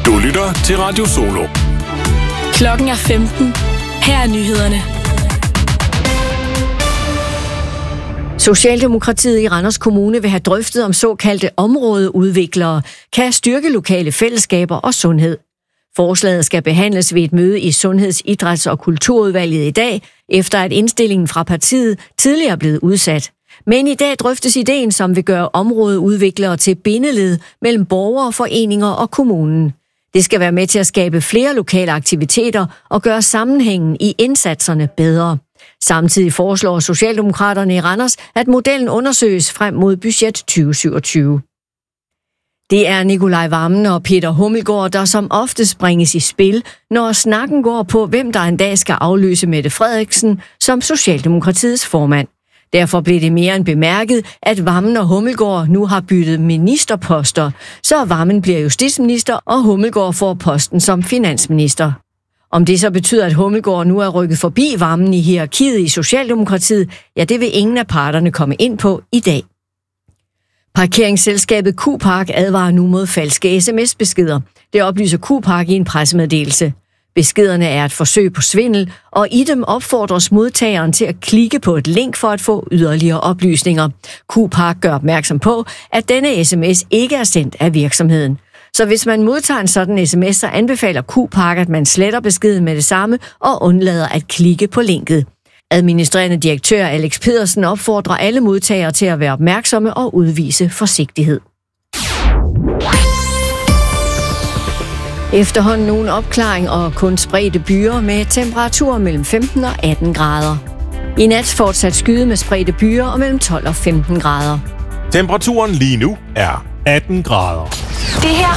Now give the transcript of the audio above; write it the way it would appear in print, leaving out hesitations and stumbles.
Du lytter til Radio Solo. Klokken er 15. Her er nyhederne. Socialdemokratiet i Randers Kommune vil have drøftet om såkaldte områdeudviklere kan styrke lokale fællesskaber og sundhed. Forslaget skal behandles ved et møde i Sundheds-, Idræts- og Kulturudvalget i dag, efter at indstillingen fra partiet tidligere er blevet udsat. Men i dag drøftes ideen, som vil gøre områdeudviklere til bindeled mellem borgere, foreninger og kommunen. Det skal være med til at skabe flere lokale aktiviteter og gøre sammenhængen i indsatserne bedre. Samtidig foreslår Socialdemokraterne i Randers, at modellen undersøges frem mod budget 2027. Det er Nicolai Wammen og Peter Hummelgaard, der som oftest bringes i spil, når snakken går på, hvem der en dag skal afløse Mette Frederiksen som Socialdemokratiets formand. Derfor blev det mere end bemærket, at Wammen og Hummelgaard nu har byttet ministerposter, så Wammen bliver justitsminister, og Hummelgaard får posten som finansminister. Om det så betyder, at Hummelgaard nu er rykket forbi Wammen i hierarkiet i Socialdemokratiet, ja, det vil ingen af parterne komme ind på i dag. Parkeringsselskabet Q-Park advarer nu mod falske sms-beskeder. Det oplyser Q-Park i en pressemeddelelse. Beskederne er et forsøg på svindel, og i dem opfordres modtageren til at klikke på et link for at få yderligere oplysninger. Q-Park gør opmærksom på, at denne sms ikke er sendt af virksomheden. Så hvis man modtager en sådan sms, så anbefaler Q-Park, at man sletter beskeden med det samme og undlader at klikke på linket. Administrerende direktør Alex Pedersen opfordrer alle modtagere til at være opmærksomme og udvise forsigtighed. Efterhånden nogen opklaring og kun spredte byer med temperaturer mellem 15 og 18 grader. I nat fortsat skyde med spredte byer og mellem 12 og 15 grader. Temperaturen lige nu er 18 grader. Det her